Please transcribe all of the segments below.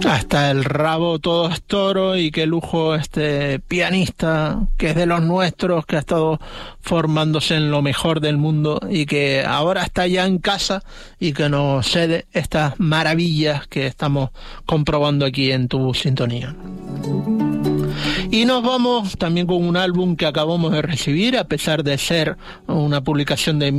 Hasta el rabo todo es toro, y qué lujo este pianista que es de los nuestros, que ha estado formándose en lo mejor del mundo y que ahora está ya en casa y que nos cede estas maravillas que estamos comprobando aquí en tu sintonía. Y nos vamos también con un álbum que acabamos de recibir, a pesar de ser una publicación de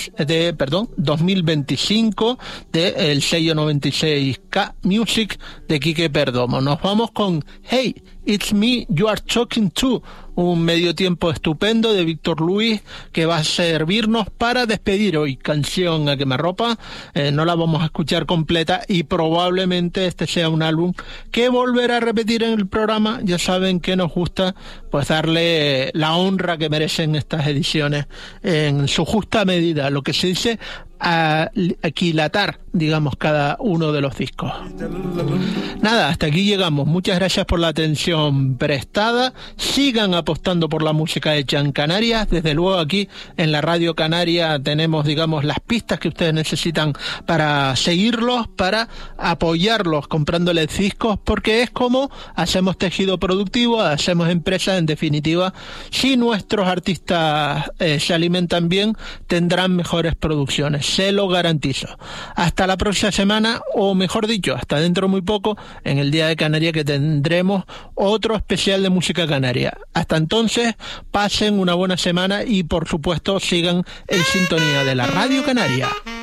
2025 del sello 96K Music de Quique Perdomo. Nos vamos con Hey, It's Me You Are Talking To, un medio tiempo estupendo de Víctor Luis que va a servirnos para despedir hoy. Canción a quemarropa, no la vamos a escuchar completa y probablemente este sea un álbum que volverá a repetir en el programa. Ya saben que nos gusta pues darle la honra que merecen estas ediciones en su justa medida, lo que se dice aquilatar, digamos, cada uno de los discos. Nada, hasta aquí llegamos. Muchas gracias por la atención prestada. Sigan apostando por la música hecha en Canarias. Desde luego aquí en la Radio Canaria tenemos, digamos, las pistas que ustedes necesitan para seguirlos, para apoyarlos comprándoles discos, porque es como hacemos tejido productivo, hacemos empresas. En definitiva, si nuestros artistas se alimentan bien, tendrán mejores producciones, se lo garantizo. Hasta la próxima semana, o mejor dicho, hasta dentro muy poco, en el Día de Canarias, que tendremos otro especial de música canaria. Hasta entonces, pasen una buena semana y por supuesto sigan en sintonía de la Radio Canaria.